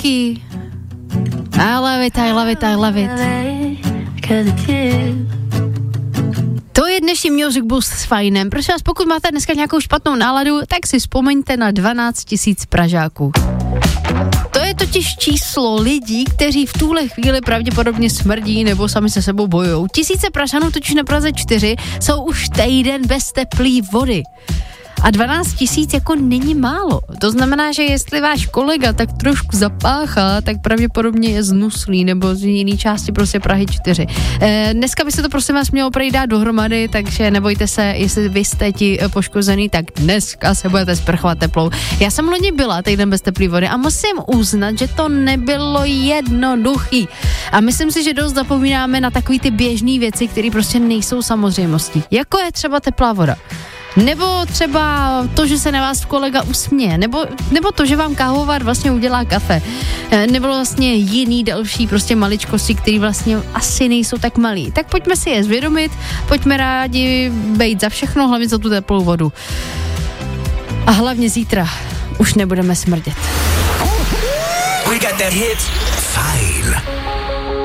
duchy. I love it, I love it, I love it. To je dnešní Music Boost s Fajnem. Prosím vás, pokud máte dneska nějakou špatnou náladu, tak si vzpomeňte na 12 000 Pražáků. To je totiž číslo lidí, kteří v tuhle chvíli pravděpodobně smrdí nebo sami se sebou bojujou. Tisíce Pražanů totiž na Praze 4 jsou už týden bez teplý vody. A 12 000 jako není málo. To znamená, že jestli váš kolega tak trošku zapáchá, tak pravděpodobně je z Nuslí nebo z jiné části prostě Prahy 4. Dneska by se to prosím vás mělo prý dát dohromady, takže nebojte se, jestli vy jste ti poškozený, tak dneska se budete sprchovat teplou. Já jsem loni byla týden bez teplý vody a musím uznat, že to nebylo jednoduchý. A myslím si, že dost zapomínáme na takový ty běžné věci, které prostě nejsou samozřejmostí. Jako je třeba teplá voda. Nebo třeba to, že se na vás kolega usměje, nebo to, že vám kávovar vlastně udělá kafe, nebo vlastně jiný další prostě maličkosti, které vlastně asi nejsou tak malý. Tak pojďme si je zvědomit, pojďme rádi bejt za všechno, hlavně za tu teplou vodu. A hlavně zítra už nebudeme smrdět. We got that hit.